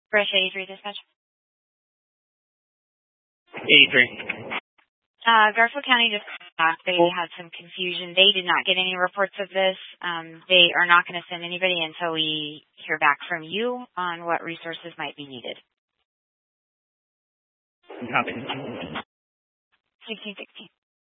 Brescia 83 dispatch. 83. Garfield County just they had some confusion. They did not get any reports of this. They are not going to send anybody until we hear back from you on what resources might be needed. Copy. 1616.